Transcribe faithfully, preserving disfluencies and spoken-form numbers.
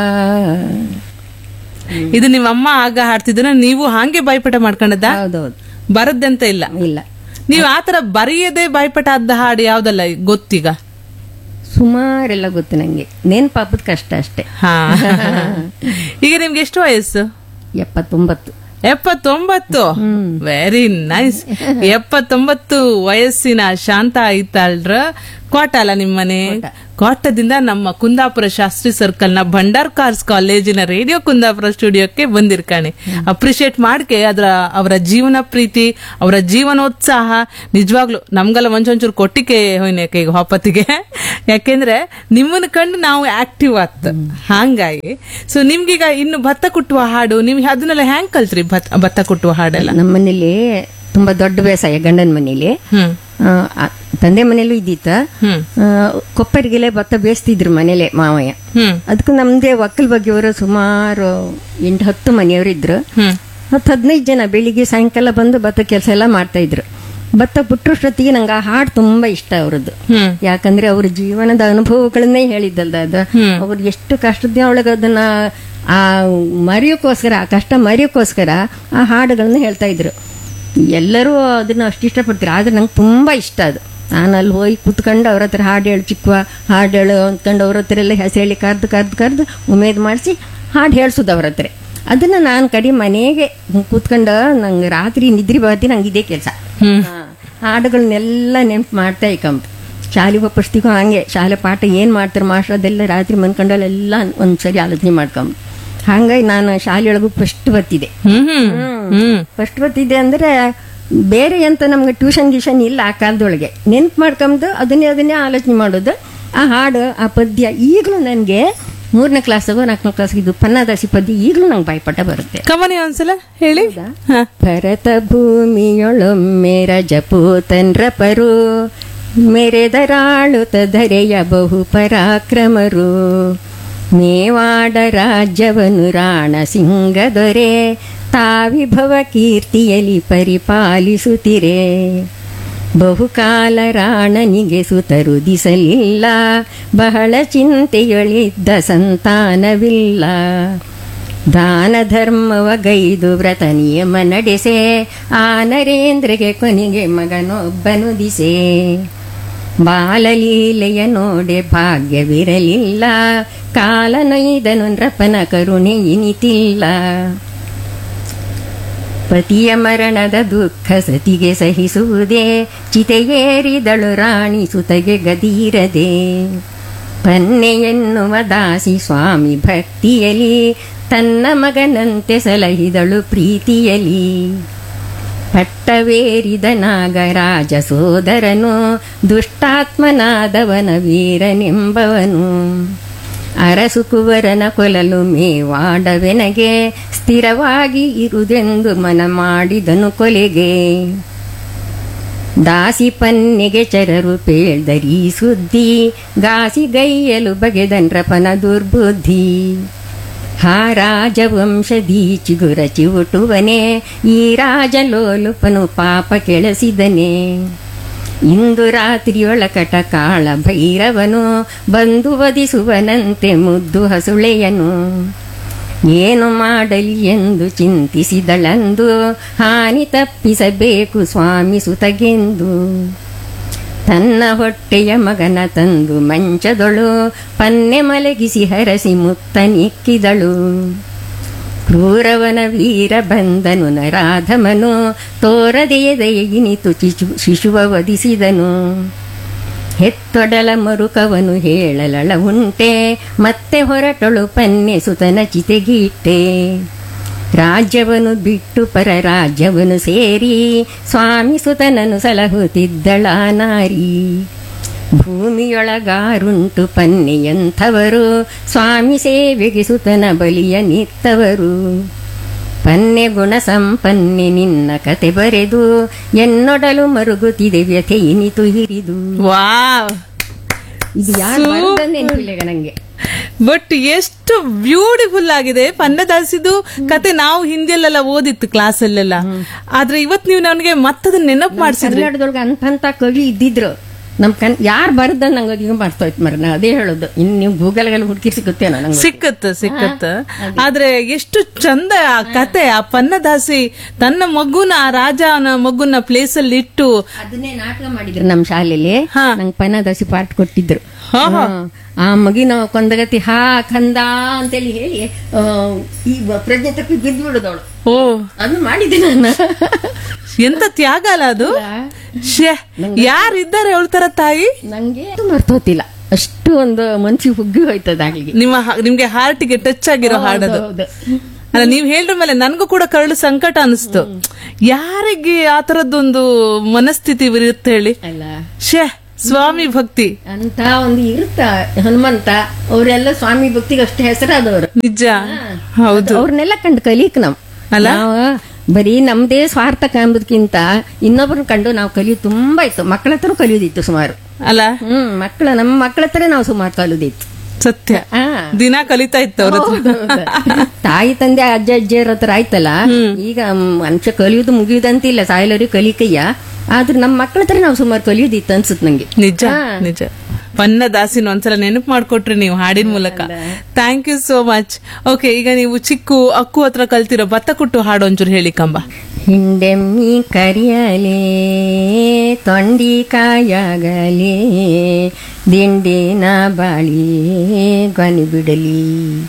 ಇದು ನಿಮ್ಮ ಅಮ್ಮ ಆಗ ಹಾಡ್ತಿದ್ರ, ನೀವು ಹಾಗೆ ಬಾಯ್ಪಾಠ ಮಾಡ್ಕೊಂಡದ? ಹೌದೌದು. ಬರದ್ದಂತ ಇಲ್ಲ. ಇಲ್ಲ, ನೀವು ಆತರ ಬರೆಯದೆ ಬಾಯ್ಪಾಠ ಆದ ಹಾಡು ಯಾವ್ದಲ್ಲ ಗೊತ್ತೀಗ? ಸುಮಾರೆಲ್ಲ ಗೊತ್ತು ನಂಗೆ, ನೆನ್ಪಾಪದ ಕಷ್ಟ ಅಷ್ಟೇ. ಹಾ. ಈಗ ನಿಮ್ಗೆ ಎಷ್ಟು ವಯಸ್ಸು? ಎಪ್ಪತ್ತೊಂಬತ್ತು. ಎಪ್ಪತ್ತೊಂಬತ್ತು. Very nice. ಎಪ್ಪತ್ತೊಂಬತ್ತು ವಯಸ್ಸಿನ ಶಾಂತ ಐತಾಳ್ರ ಕೋಟ ಅಲ್ಲ ನಿಮ್ಮನೆ? ಕೋಟದಿಂದ ನಮ್ಮ ಕುಂದಾಪುರ ಶಾಸ್ತ್ರಿ ಸರ್ಕಲ್ ನ ಭಂಡಾರ್ಕಾರ್ಸ್ ಕಾಲೇಜಿನ ರೇಡಿಯೋ ಕುಂದಾಪುರ ಸ್ಟುಡಿಯೋಕ್ಕೆ ಬಂದಿರ್ಕಾಣೆ. ಅಪ್ರಿಶಿಯೇಟ್ ಮಾಡ್ಕೆ ಅದ್ರ ಅವರ ಜೀವನ ಪ್ರೀತಿ, ಅವರ ಜೀವನೋತ್ಸಾಹ ನಿಜವಾಗ್ಲು ನಮ್ಗೆಲ್ಲ ಒಂಚೊಂಚೂರು ಕೊಟ್ಟಿಗೆ ಹೋಯ್ನೇಕ ಈಗ ಹೊಪ್ಪತ್ತಿಗೆ. ಯಾಕೆಂದ್ರೆ ನಿಮ್ಮನ್ನ ಕಂಡು ನಾವು ಆಕ್ಟಿವ್ ಆತ್ ಹಂಗಾಗಿ. ಸೊ ನಿಮ್ಗೀಗ ಇನ್ನು ಭತ್ತ ಕುಟ್ಟುವ ಹಾಡು ನಿಮ್ಗೆ ಅದನ್ನೆಲ್ಲ ಹ್ಯಾಂಗ್ ಕಲ್ತ್ರಿ? ಭತ್ತ ಕುಟ್ಟುವ ಹಾಡೆಲ್ಲ ನಮ್ಮನೇಲಿ ತುಂಬಾ ದೊಡ್ಡ ಬೇಸಾಯ ಗಂಡನ ಮನೇಲಿ. ತಂದೆ ಮನೇಲೂ ಇದ್ದಿತ್ತ. ಕೊಪ್ಪರಿಗೆಲೆ ಭತ್ತ ಬೇಯಿಸ್ತಿದ್ರು ಮನೇಲೆ ಮಾವಯ್ಯ. ಅದಕ್ಕೂ ನಮ್ದೇ ಒಕ್ಕಲ್ ಬಗ್ಗೆಯವರು ಸುಮಾರು ಎಂಟು ಹತ್ತು ಮನೆಯವರು ಇದ್ರು. ಹತ್ತು ಹದಿನೈದು ಜನ ಬೆಳಿಗ್ಗೆ ಸಾಯಂಕಾಲ ಬಂದು ಭತ್ತ ಕೆಲಸ ಎಲ್ಲ ಮಾಡ್ತಾ ಇದ್ರು. ಭತ್ತ ಪುಟ್ಟರಷ್ಟೊತ್ತಿಗೆ ನಂಗೆ ಆ ಹಾಡು ತುಂಬಾ ಇಷ್ಟ ಅವರದ್ದು. ಯಾಕಂದ್ರೆ ಅವ್ರ ಜೀವನದ ಅನುಭವಗಳನ್ನೇ ಹೇಳಿದ್ದಲ್ದ ಅದು. ಅವ್ರು ಎಷ್ಟು ಕಷ್ಟದ ಒಳಗೆ ಅದನ್ನ ಆ ಮರೆಯೋಕ್ಕೋಸ್ಕರ, ಆ ಕಷ್ಟ ಮರೆಯೋಕ್ಕೋಸ್ಕರ ಆ ಹಾಡುಗಳನ್ನ ಹೇಳ್ತಾ ಇದ್ರು. ಎಲ್ಲರೂ ಅದನ್ನ ಅಷ್ಟು ಇಷ್ಟಪಡ್ತಾರೆ, ಆದ್ರೆ ನಂಗೆ ತುಂಬಾ ಇಷ್ಟ ಅದು. ನಾನು ಅಲ್ಲಿ ಹೋಗಿ ಕುತ್ಕೊಂಡು ಅವ್ರ ಹತ್ರ ಹಾಡು ಹೇಳು ಚಿಕ್ಕವ ಹಾಡು ಹೇಳು ಅಂದ್ಕೊಂಡು ಅವ್ರ ಹತ್ರ ಎಲ್ಲ ಹೆಸರು ಹೇಳಿ ಕರ್ದು ಕರ್ದು ಕರ್ದು ಉಮೇದ್ ಮಾಡಿಸಿ ಹಾಡು ಹೇಳ್ಸೋದು ಅವ್ರ ಹತ್ರ. ಅದನ್ನ ನಾನು ಕಡಿ ಮನೆಗೆ ಕೂತ್ಕೊಂಡು ನಂಗೆ ರಾತ್ರಿ ನಿದ್ರಿ ಬರ್ತಿ ನಂಗೆ ಇದೇ ಕೆಲಸ. ಹಾಡುಗಳನ್ನೆಲ್ಲ ನೆನ್ಪು ಮಾಡ್ತಾ ಇಕ್ಕಂಬ. ಶಾಲೆ ಪುಸ್ತಕ ಹಂಗೆ ಶಾಲೆ ಪಾಠ ಏನ್ ಮಾಡ್ತಾರೆ ಮಾಸ್ಟರ್ ಅದೆಲ್ಲ ರಾತ್ರಿ ಮನ್ಕೊಂಡಲ್ಲೆಲ್ಲ ಒಂದ್ಸರಿ ಆಲೋಚನೆ ಮಾಡ್ಕೊಂಬ. ಹಂಗಾಗಿ ನಾನು ಶಾಲೆಯೊಳಗೂ ಫಸ್ಟ್ ಬರ್ತಿದ್ದೆ. ಫಸ್ಟ್ ಬರ್ತಿದ್ದೆ ಅಂದ್ರೆ ಬೇರೆ ಎಂತ ನಮ್ಗೆ ಟ್ಯೂಷನ್ ಗ್ಯೂಷನ್ ಇಲ್ಲ ಆ ಕಾಲದೊಳಗೆ. ನೆನ್ಪು ಮಾಡ್ಕೊಂಬುದು ಅದನ್ನೇ ಅದನ್ನೇ ಆಲೋಚನೆ ಮಾಡೋದು. ಆ ಹಾಡು ಆ ಪದ್ಯ ಈಗಲೂ ನನಗೆ ಮೂರನೇ ಕ್ಲಾಸ್ಗೂ ನಾಲ್ಕನೇ ಕ್ಲಾಸ್ ಇದು ಪನ್ನದಾಸಿ ಪದ್ಯ ಈಗಲೂ ನಂಗೆ ಬಾಯ್ಪಾಠ ಬರುತ್ತೆ. ಕವನಿ ಒಂದ್ಸಲ ಹೇಳಿ. ಭರತ ಭೂಮಿಯೊಳೊಮ್ಮೆ ರಜಪೂತನ್ರ ಪರು ಮೆರೆದರಾಳುತ ಧರೆಯ ಬಹು ಪರಾಕ್ರಮರು ಮೇವಾಡ ರಾಜ್ಯವನ್ನು ರಾಣ ಸಿಂಗ ದೊರೆ ತಾವಿಭವ ಕೀರ್ತಿಯಲ್ಲಿ ಪರಿಪಾಲಿಸುತ್ತಿರೆ. ಬಹುಕಾಲ ರಾಣನಿಗೆ ಸುತರುದಿಸಲಿಲ್ಲ, ಬಹಳ ಚಿಂತೆಯೊಳಿದ್ದ ಸಂತಾನವಿಲ್ಲ. ದಾನ ಧರ್ಮವಗೈದು ವ್ರತ ನಿಯಮ ನಡೆಸೆ, ಆ ನರೇಂದ್ರಗೆ ಕೊನೆಗೆ ಮಗನೊಬ್ಬನುದಿಸೆ. ಬಾಲಲೀಲೆಯ ನೋಡೆ ಭಾಗ್ಯವಿರಲಿಲ್ಲ, ಕಾಲನೊಯ್ದನು ನೃಪನ ಕರುಣೆ ಇನಿತಿಲ್ಲ. ಪತಿಯ ಮರಣದ ದುಃಖ ಸತಿಗೆ ಸಹಿಸುವುದೇ, ಚಿತೆಯೇರಿದಳು ರಾಣಿ ಸುತಗೆ ಗದೀರದೆ. ಪನ್ನೆ ಎನ್ನುವ ದಾಸಿ ಸ್ವಾಮಿ ಭಕ್ತಿಯಲಿ, ತನ್ನ ಮಗನಂತೆ ಸಲಹಿದಳು ಪ್ರೀತಿಯಲಿ. ಪಟ್ಟವೇರಿದ ನಾಗರಾಜ ಸೋದರನು, ದುಷ್ಟಾತ್ಮನಾದವನ ವೀರನೆಂಬವನು. ಅರಸು ಕುವರನ ಕೊಲಲು ಮೇವಾಡವೆನಗೆ, ಸ್ಥಿರವಾಗಿ ಇರುವುದೆಂದು ಮನ ಮಾಡಿದನು ಕೊಲೆಗೆ. ದಾಸಿ ಪನ್ನೆಗೆ ಚರರು ಪೇಳ್ದರಿ ಸುದ್ದಿ, ಗಾಸಿ ಗೈಯಲು ಬಗೆದನ್ರಪನ ದುರ್ಬುದ್ಧಿ. ಹಾ ರಾಜವಂಶದಿ ಚಿಗುರ ಚಿವುಟುವನೆ, ಈ ರಾಜಲೋಲುಪನು ಪಾಪ ಕೆಳಸಿದನೆ. ಇಂದು ರಾತ್ರಿಯೊಳಕಟ ಕಾಳ ಭೈರವನು, ಬಂದು ವಧಿಸುವನಂತೆ ಮುದ್ದು ಹಸುಳೆಯನು. ಏನು ಮಾಡಲಿ ಎಂದು ಚಿಂತಿಸಿದಳಂದು, ಹಾನಿ ತಪ್ಪಿಸಬೇಕು ಸ್ವಾಮಿ ಸುತಗೆಂದು. ತನ್ನ ಹೊಟ್ಟೆಯ ಮಗನ ತಂದು ಮಂಚದೊಳು, ಪನ್ನೆ ಮಲಗಿಸಿ ಹರಸಿ ಮುತ್ತನಿಕ್ಕಿದಳು. ಕ್ರೂರವನ ವೀರ ಬಂದನು ನರಾಧಮನು, ತೋರದೆಯ ದಯೆಗಿನಿತು ಚಿಚು ಶಿಶುವ ವಧಿಸಿದನು. ಹೆತ್ತೊಡಲ ಮರುಕವನು ಹೇಳಲಳ ಉಂಟೆ, ಮತ್ತೆ ಹೊರಟಳು ಪನ್ನೆ ಸುತನ ಚಿತೆಗೀಟ್ಟೆ. ರಾಜ್ಯವನ್ನು ಬಿಟ್ಟು ಪರ ರಾಜ್ಯವನ್ನು ಸೇರಿ, ಸ್ವಾಮಿ ಸುತನನು ಸಲಹುತ್ತಿದ್ದಳ ನಾರಿ. ಭೂಮಿಯೊಳಗಾರುಂಟು ಪನ್ನೆಯಂಥವರು, ಸ್ವಾಮಿ ಸೇವೆಗೆ ಸುತನ ಬಲಿಯ ನಿತ್ತವರು. ಪನ್ನೆ ಗುಣ ಸಂಪನ್ನೆ ನಿನ್ನ ಕತೆ ಬರೆದು, ಎನ್ನೊಡಲು ಮರುಗುತ್ತಿದೆ ವ್ಯಥೆ ಇನಿತು ಹಿರಿದು. ವಾವ್, ಇದು ಯಾರು ನೆನಪಿಲ್ಲ ನಂಗೆ. ಬಟ್ ಎಷ್ಟು ಬ್ಯೂಟಿಫುಲ್ ಆಗಿದೆ. ಪನ್ನದಾಸಿದು ಕತೆ ನಾವು ಹಿಂದಿಯಲ್ಲೆಲ್ಲ ಓದಿತ್ತು ಕ್ಲಾಸಲ್ಲೆಲ್ಲ, ಆದ್ರೆ ಇವತ್ ನೀವು ನನಗೆ ಮತ್ತದನ್ನ ನೆನಪು ಮಾಡಿಸಿದ್ರಿ. ಕನ್ನಡದೊಳಗೆ ಅಂತಂತ ಕವಿ ಇದ್ದಿದ್ರು, ನಮ್ ಕಣ್ ಯಾರು ಬರ್ದ ನಂಗೆ ಈಗ ಮಾಡ್ತೋಯ್ತು ಮರ ನಾ ಅದೇ ಹೇಳೋದು ಇನ್ ನೀವು ಗೂಗಲ್ಗೆಲ್ಲ ಹುಡುಕಿ ಸಿಗುತ್ತೇನೋ ನಂಗೆ ಸಿಕ್ಕತ್ತ ಸಿಕ್ಕತ್ತ ಆದ್ರೆ ಎಷ್ಟು ಚಂದ ಆ ಕತೆ. ಆ ಪನ್ನದಾಸಿ ತನ್ನ ಮಗುನ ಆ ರಾಜನ ಮಗುನ ಪ್ಲೇಸ್ ಅಲ್ಲಿ ಇಟ್ಟು ಅದನ್ನೇ ನಾಟಕ ಮಾಡಿದ್ರು ನಮ್ಮ ಶಾಲೆಯಲ್ಲಿ. ನಂಗೆ ಪನ್ನದಾಸಿ ಪಾಠ ಕೊಟ್ಟಿದ್ರು. ಆ ಮಗಿನ ಕೊಂದಗತಿ ಹಾ ಕಂದ ಅಂತೇಳಿ ಹೇಳಿ ಈ ಪ್ರಜ್ಞೆ ತಪ್ಪಿ ಬಿದ್ದು ಬಿಡುದವಳು. ಓ ಅದು ಮಾಡಿದ್ದೆ ನಾನು. ಎಂತ ತ್ಯಾಗ ಅಲ್ಲ ಅದು. ಯಾರಿದ್ದಾರೆ ಹೇಳ್ತಾರ ತಾಯಿ? ನಂಗೆ ಮರ್ತೋತಿಲ್ಲ, ಅಷ್ಟು ಒಂದು ಮನ್ಸಿಗೆ ಹುಗ್ಗಿ ಹೋಯ್ತದಾಗ್ಲಿ. ನಿಮ್ಮ ನಿಮ್ಗೆ ಹಾರ್ಟಿಗೆ ಟಚ್ ಆಗಿರೋ ಹಾಡದು ಅಲ್ಲ. ನೀವ್ ಹೇಳ್ರ ಮೇಲೆ ನನ್ಗೂ ಕೂಡ ಕರಳು ಸಂಕಟ ಅನಿಸ್ತು. ಯಾರಿಗೆ ಆ ತರದ್ದೊಂದು ಮನಸ್ಥಿತಿ ಇರುತ್ತೆ ಹೇಳಿ? ಅಲ್ಲ ಶೇ ಸ್ವಾಮಿ ಭಕ್ತಿ ಅಂತ ಒಂದು ಇರುತ್ತ. ಹನುಮಂತ ಅವರೆಲ್ಲ ಸ್ವಾಮಿ ಭಕ್ತಿಗೆ ಅಷ್ಟು ಹೆಸರಾದವರು. ನಿಜ, ಹೌದು. ಅವ್ರನ್ನೆಲ್ಲ ಕಂಡು ಕಲಿಕ್ ನಾವ್ ಅಲ್ಲ, ಬರೀ ನಮ್ದೇ ಸ್ವಾರ್ಥ ಕಾಂಬುದಕ್ಕಿಂತ ಇನ್ನೊಬ್ರನ್ನ ಕಂಡು ನಾವು ಕಲಿಯೋದು ತುಂಬಾ ಇತ್ತು. ಮಕ್ಕಳ ಹತ್ರ ಕಲಿಯೋದಿತ್ತು ಸುಮಾರು ಅಲ್ಲ. ಹ್ಮ್ ಮಕ್ಕಳ ನಮ್ಮ ಮಕ್ಕಳ ಹತ್ರ ನಾವು ಸುಮಾರು ಕಲಿಯೋದಿತ್ತು. ಸತ್ಯ, ದಿನ ಕಲಿತಾ ಇತ್ತು ಅವ್ರ ಹತ್ರ. ತಾಯಿ ತಂದೆ ಅಜ್ಜ ಅಜ್ಜಿಯರ ಹತ್ರ ಆಯ್ತಲ್ಲ. ಈಗ ಮನುಷ್ಯ ಕಲಿಯೋದು ಮುಗಿಯುದಂತಿಲ್ಲ, ಸಾಯಲವ್ರಿಗೆ ಕಲಿಕಯ್ಯ. ಆದ್ರೆ ನಮ್ಮ ಮಕ್ಕಳ ಹತ್ರ ನಾವು ಸುಮಾರು ಕಲಿಯೋದಿತ್ತು ಅನ್ಸುತ್ತೆ ನಂಗೆ. ನಿಜ ನಿಜ. ಪನ್ನದಾಸಿನ ಒಂದ್ಸಲ ನೆನಪು ಮಾಡ್ಕೊಟ್ರಿ ನೀವು ಹಾಡಿನ ಮೂಲಕ. Thank you so much. Okay, ಈಗ ನೀವು ಚಿಕ್ಕು ಅಕ್ಕು ಹತ್ರ ಕಲ್ತಿರೋ ಭತ್ತ ಕುಟ್ಟು ಹಾಡು ಒಂಚೂರು ಹೇಳಿ ಕಂಬ. ಹಿಂಡೆಮ್ಮಿ ಕರಿಯಲೇ ತೊಂಡಿ ಕಾಯಾಗಲೇ ದಿಂಡಿನ ಬಾಳಿ ಗೊನಿ ಬಿಡಲಿ